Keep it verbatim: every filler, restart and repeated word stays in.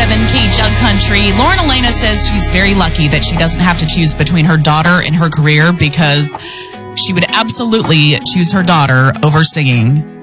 seven K Jug Country. Lauren Elena says she's very lucky that she doesn't have to choose between her daughter and her career because she would absolutely choose her daughter over singing.